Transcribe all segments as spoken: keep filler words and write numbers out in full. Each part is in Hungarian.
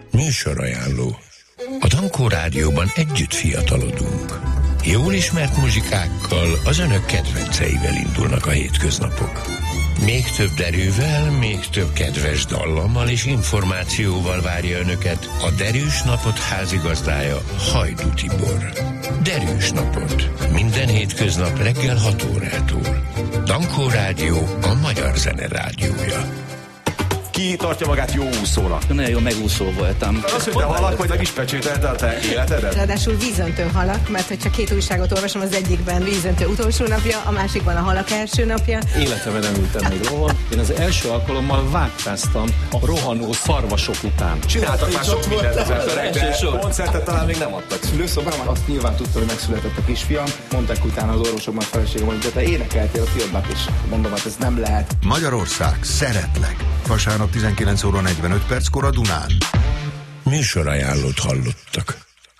Műsorajánló. A Dankó Rádióban együtt fiatalodunk. Jól ismert muzsikákkal, az önök kedvenceivel indulnak a hétköznapok. Még több derűvel, még több kedves dallammal és információval várja önöket a Derűs Napot házigazdája, Hajdú Tibor. Derűs Napot. Minden hétköznap reggel hat órától. Dankó Rádió, a magyar zene rádiója. Ki tartja magát jó úszónak? Nagyon jó megúszó voltam. Az, hogy te halak vagy, meg is pecsételte a te életedet? Ráadásul vízöntő halak, mert hogyha két újságot olvasom, az egyikben vízöntő utolsó napja, a másikban a halak első napja. Életemben nem ültem még rohan. Én az első alkalommal vágtáztam a rohanó szarvasok után. Csináltak már sok mindent az emberek, de koncertet talán még nem adtak. Szülőszobában azt nyilván tudta, hogy megszületett a kisfiam. Mondták utána az orvosokban, feleségem, hogy de te énekeltél a filmben, és mondom, hát ez nem lehet. Magyarország, szeretlek. Vasárnap tizenkilenc óra negyvenöt perckor a Dunán. Műsorajánlót hallottak.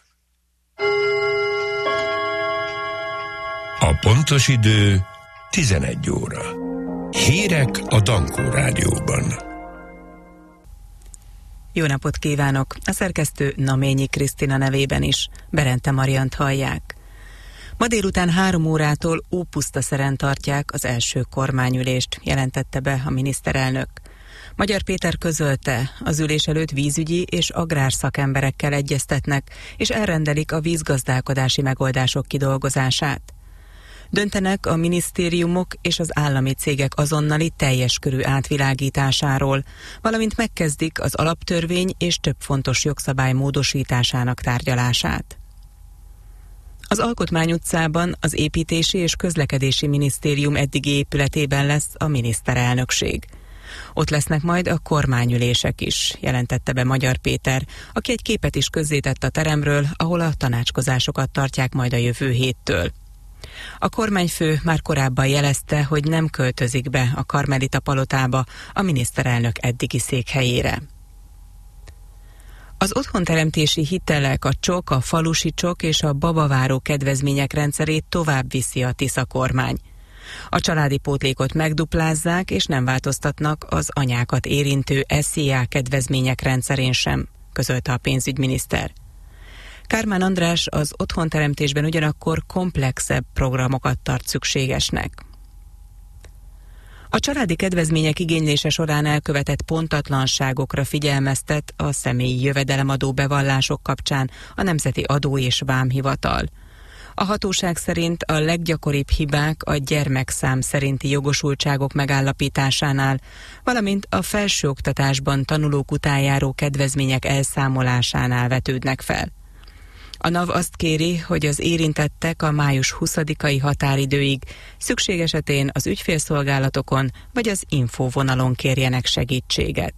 A pontos idő tizenegy óra. Hírek a Dankó Rádióban. Jó napot kívánok! A szerkesztő Naményi Krisztina nevében is. Berente Mariant hallják. Ma délután három órától Ópusztaszeren tartják az első kormányülést, jelentette be a miniszterelnök. Magyar Péter közölte, az ülés előtt vízügyi és agrárszakemberekkel egyeztetnek, és elrendelik a vízgazdálkodási megoldások kidolgozását. Döntenek a minisztériumok és az állami cégek azonnali teljes körű átvilágításáról, valamint megkezdik az alaptörvény és több fontos jogszabály módosításának tárgyalását. Az Alkotmány utcában az Építési és Közlekedési Minisztérium eddigi épületében lesz a miniszterelnökség. Ott lesznek majd a kormányülések is, jelentette be Magyar Péter, aki egy képet is közzétett a teremről, ahol a tanácskozásokat tartják majd a jövő héttől. A kormányfő már korábban jelezte, hogy nem költözik be a Karmelita palotába, a miniszterelnök eddigi székhelyére. Az otthonteremtési hitelek, a csok, a falusi csok és a babaváró kedvezmények rendszerét tovább viszi a Tisza kormány. A családi pótlékot megduplázzák, és nem változtatnak az anyákat érintő es zé á kedvezmények rendszerén sem, közölte a pénzügyminiszter. Kármán András az otthonteremtésben ugyanakkor komplexebb programokat tart szükségesnek. A családi kedvezmények igénylése során elkövetett pontatlanságokra figyelmeztet a személyi jövedelemadó bevallások kapcsán a Nemzeti Adó- és Vámhivatal. A hatóság szerint a leggyakoribb hibák a gyermekszám szerinti jogosultságok megállapításánál, valamint a felsőoktatásban tanulók után járó kedvezmények elszámolásánál vetődnek fel. A NAV azt kéri, hogy az érintettek a május huszadikai határidőig szükség esetén az ügyfélszolgálatokon vagy az infóvonalon kérjenek segítséget.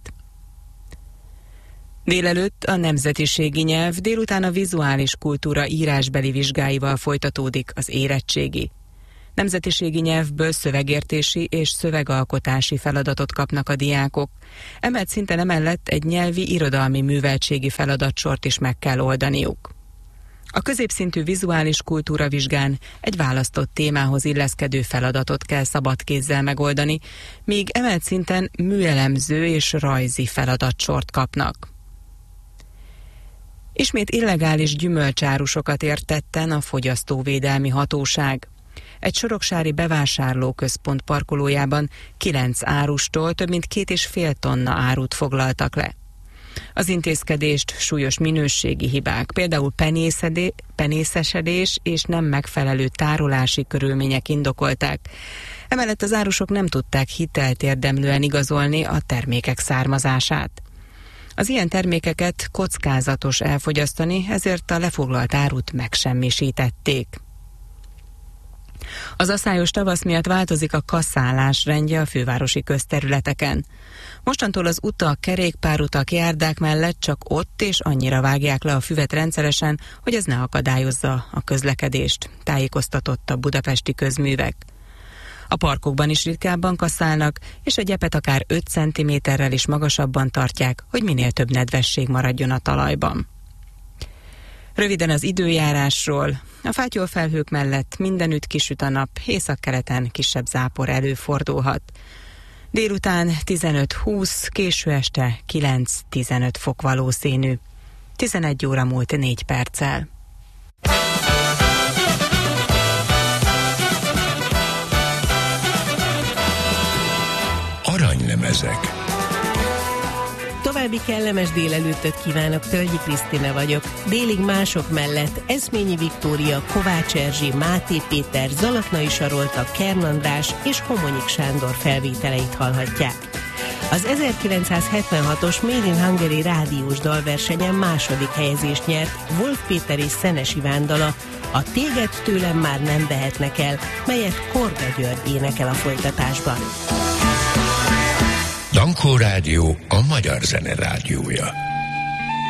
Délelőtt a nemzetiségi nyelv, délután a vizuális kultúra írásbeli vizsgáival folytatódik az érettségi. Nemzetiségi nyelvből szövegértési és szövegalkotási feladatot kapnak a diákok. Emelt szinten emellett egy nyelvi irodalmi műveltségi feladatsort is meg kell oldaniuk. A középszintű vizuális kultúra vizsgán egy választott témához illeszkedő feladatot kell szabad kézzel megoldani, míg emelt szinten műelemző és rajzi feladatsort kapnak. Ismét illegális gyümölcsárusokat ért tetten a Fogyasztóvédelmi Hatóság. Egy soroksári bevásárlóközpont parkolójában kilenc árustól több mint két és fél tonna árut foglaltak le. Az intézkedést súlyos minőségi hibák, például penészedé, penészesedés és nem megfelelő tárolási körülmények indokolták. Emellett az árusok nem tudták hitelt érdemlően igazolni a termékek származását. Az ilyen termékeket kockázatos elfogyasztani, ezért a lefoglalt árut megsemmisítették. Az aszályos tavasz miatt változik a kasszálás rendje a fővárosi közterületeken. Mostantól az utak, kerékpárutak, járdák mellett csak ott és annyira vágják le a füvet rendszeresen, hogy ez ne akadályozza a közlekedést, tájékoztatott a Budapesti Közművek. A parkokban is ritkábban kasszálnak, és a gyepet akár öt centiméterrel is magasabban tartják, hogy minél több nedvesség maradjon a talajban. Röviden az időjárásról. A fátyolfelhők mellett mindenütt kisüt a nap, északkeleten kisebb zápor előfordulhat. Délután tizenöt húsz, késő este kilenc-tizenöt fok valószínű. tizenegy óra múlt négy perccel. Aranylemezek. További kellemes délelőttöt kívánok, Tölgyi Krisztina vagyok. Délig mások mellett Eszményi Viktória, Kovács Erzsi, Máté Péter, Zalatnai Sarolta, Kern András és Homonyik Sándor felvételeit hallhatják. Az ezerkilencszázhetvenhatos Made in Hungary rádiós dalversenyen második helyezést nyert Wolf Péter és Szenes Iván dala, a Téged tőlem már nem vehetnek el, melyet Korda György énekel a folytatásban. Dankó Rádió, a magyar zene rádiója.